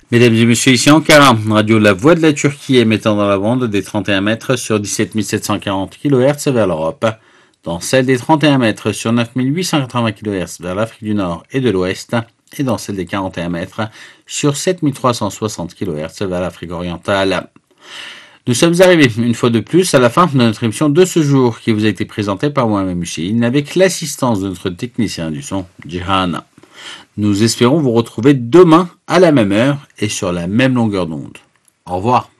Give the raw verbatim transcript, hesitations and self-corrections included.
Mesdames et messieurs, ici Ankara, radio La Voix de la Turquie émettant dans la bande des trente et un mètres sur dix-sept mille sept cent quarante kilohertz vers l'Europe, dans celle des trente et un mètres sur neuf mille huit cent quatre-vingts kilohertz vers l'Afrique du Nord et de l'Ouest, et dans celle des quarante et un mètres sur sept mille trois cent soixante kilohertz vers l'Afrique orientale. Nous sommes arrivés une fois de plus à la fin de notre émission de ce jour qui vous a été présentée par moi-même Hussein avec l'assistance de notre technicien du son, Jihan. Nous espérons vous retrouver demain à la même heure et sur la même longueur d'onde. Au revoir.